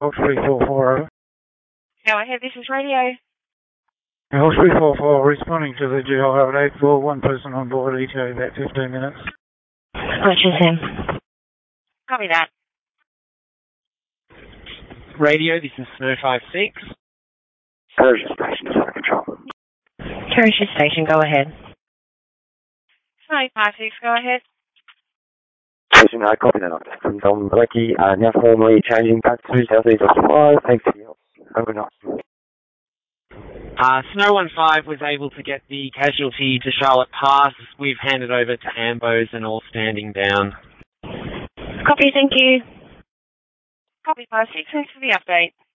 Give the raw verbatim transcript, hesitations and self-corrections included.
three four four. Go ahead, this is radio. L three four four responding to the G L update for one person on board, E T A about fifteen minutes. Roger, Sam. Copy that. Radio, this is Snow five six. Persia Station, is under control. Persia Station, go ahead. Snow five six, go ahead. Station, I copy that update from Dom Blackie, uh, now formally changing back to Southeast five. Thanks for your help. Have a good night. Uh, Snow one five was able to get the casualty to Charlotte Pass. We've handed over to Ambos and all standing down. Copy, thank you. Copy five six, thanks for the update.